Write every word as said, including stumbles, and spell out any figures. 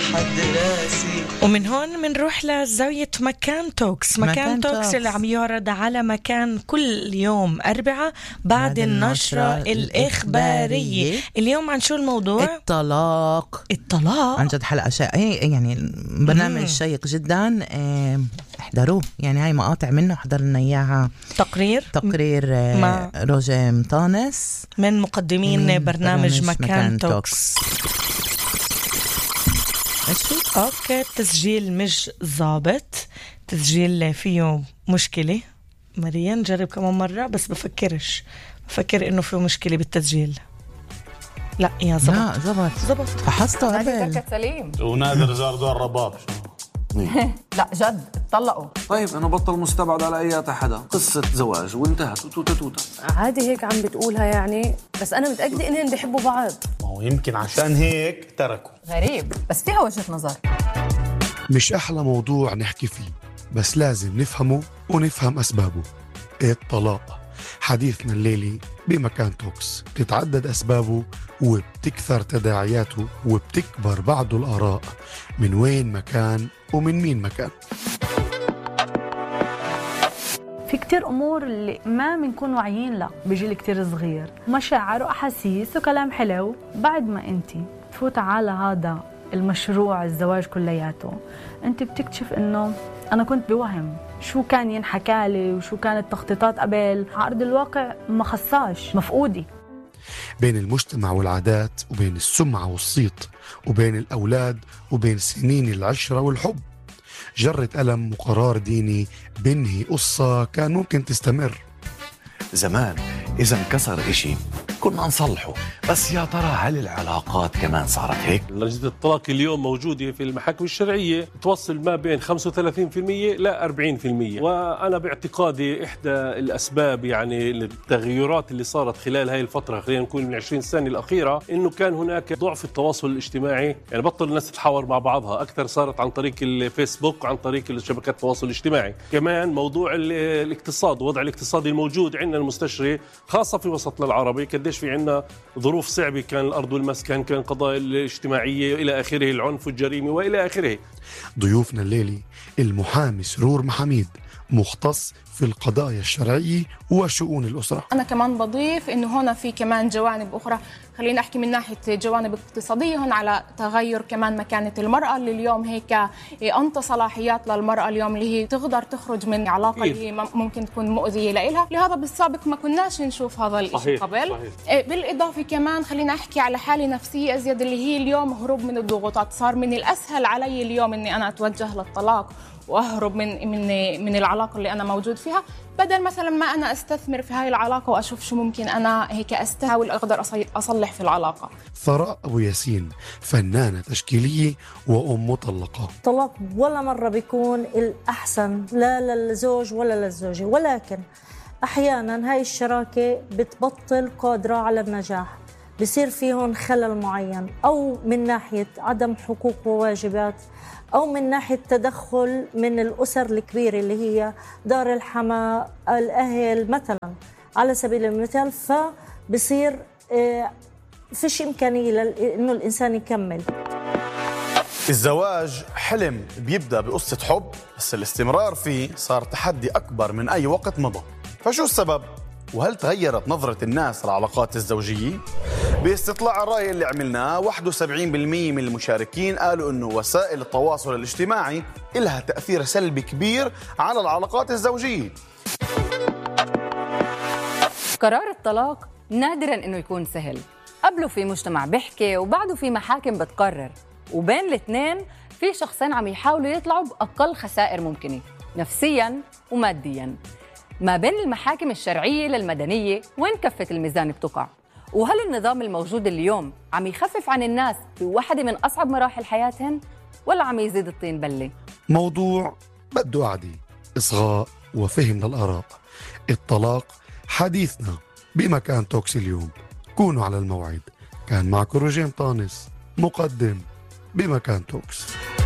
حد راسي. ومن هون منروح لزاوية مكان توكس. مكان, مكان توكس, توكس اللي عم يعرض على مكان كل يوم أربعة بعد النشرة الإخبارية. اليوم عن شو الموضوع؟ الطلاق. الطلاق عن جد حلقة شيء يعني برنامج شيق جدا، احضروه. يعني هاي مقاطع منه حضر لنا إياها. تقرير تقرير مع روجي مطانس من مقدمين من برنامج, برنامج مكان, مكان توكس, توكس. اوكي، التسجيل مش ضابط، تسجيل فيه مشكلة. ماريا نجرب كمان مرة، بس بفكرش بفكر انه فيه مشكلة بالتسجيل. لا يا زبط لا زبط زبط فحصته قبل سليم. ونادر زار دور رباب. لا جد اتطلقوا. طيب انا بطل مستبعد على اي حدا، قصة زواج وانتهت وتوتا توتا. عادي هيك عم بتقولها يعني، بس انا متأكدة انهم بيحبوا بعض. ما هو يمكن عشان هيك تركوا. غريب، بس فيها وجهة نظر. مش احلى موضوع نحكي فيه، بس لازم نفهمه ونفهم اسبابه. الطلاق حديثنا الليلي بمكان توكس. بتتعدد أسبابه وبتكثر تداعياته وبتكبر بعض الآراء من وين مكان ومن مين مكان. في كتير أمور اللي ما بنكون واعيين لها بيجي كتير صغير، مشاعر وأحاسيس وكلام حلو. بعد ما أنتي تفوت على هذا المشروع الزواج كلياته، أنت بتكتشف إنه أنا كنت بوهم شو كان ينحكى لي وشو كانت تخطيطات قبل، عرض الواقع ما خصاش، مفقودي. بين المجتمع والعادات، وبين السمعة والصيت، وبين الأولاد، وبين سنين العشرة والحب. جرة ألم وقرار ديني بنهي قصة كان ممكن تستمر. زمان إذا انكسر إشي كنا نصلحه، بس يا ترى هل العلاقات كمان صارت هيك؟ لجنة الطلاق اليوم موجودة في المحاكم الشرعية توصل ما بين خمسة وثلاثين بالمئة ل أربعين بالمئة، وأنا باعتقادي إحدى الأسباب يعني التغيرات اللي صارت خلال هاي الفترة، خلينا نقول من عشرين سنة الأخيرة، إنه كان هناك ضعف التواصل الاجتماعي. يعني بطل الناس تتحاور مع بعضها، أكثر صارت عن طريق الفيسبوك وعن طريق شبكات التواصل الاجتماعي. كمان موضوع الاقتصاد، وضع الاقتصادي الموجود عندنا المستشري خاصة في وسطنا العربي، قديش في عنا ظروف صعبة، كان الأرض والمسكن، كان قضايا الاجتماعية إلى آخره، العنف والجريمة وإلى آخره. ضيوفنا الليلي المحامي سرور محميد، مختص في القضايا الشرعية وشؤون الأسرة. أنا كمان بضيف إنه هنا في كمان جوانب أخرى، خلينا أحكي من ناحية جوانب اقتصادية هون على تغير كمان مكانة المرأة، اللي اليوم هيك أنت صلاحيات للمرأة اليوم اللي هي تقدر تخرج من علاقة اللي هي ممكن تكون مؤذية لإلها. لهذا بالسابق ما كناش نشوف هذا الشيء قبل. صحيح. بالإضافة كمان خلينا أحكي على حالة نفسية أزيد، اللي هي اليوم هروب من الضغوطات. صار من الأسهل علي اليوم إني أنا أتوجه للطلاق واهرب من من من العلاقه اللي انا موجود فيها، بدل مثلا ما انا استثمر في هاي العلاقه واشوف شو ممكن انا هيك استحاول اقدر اصلح في العلاقه. ثراء ابو ياسين، فنانه تشكيليه وام مطلقه. الطلاق ولا مره بيكون الاحسن لا للزوج ولا للزوجه، ولكن احيانا هاي الشراكه بتبطل قادره على النجاح، بصير فيهم خلل معين، او من ناحيه عدم حقوق وواجبات، أو من ناحية تدخل من الأسر الكبيرة اللي هي دار الحماة، الأهل مثلا على سبيل المثال، فبصير فيش إمكانية إنه الإنسان يكمل. الزواج حلم بيبدأ بقصة حب، بس الاستمرار فيه صار تحدي أكبر من أي وقت مضى. فشو السبب؟ وهل تغيرت نظرة الناس للعلاقات الزوجية؟ باستطلاع الرأي اللي عملناه، واحد وسبعين بالمئة من المشاركين قالوا إنه وسائل التواصل الاجتماعي إلها تأثير سلبي كبير على العلاقات الزوجية. قرار الطلاق نادراً إنه يكون سهل، قبله في مجتمع بيحكي وبعده في محاكم بتقرر، وبين الاثنين في شخصين عم يحاولوا يطلعوا بأقل خسائر ممكنة نفسياً ومادياً. ما بين المحاكم الشرعية للمدنية وين كفة الميزان بتقع؟ وهل النظام الموجود اليوم عم يخفف عن الناس بواحدة من أصعب مراحل حياتهم، ولا عم يزيد الطين بلة؟ موضوع بده قعدة، إصغاء وفهم للآراء. الطلاق حديثنا بمكان توكس اليوم. كونوا على الموعد. كان معكم روجي مطانس، مقدم بمكان توكس.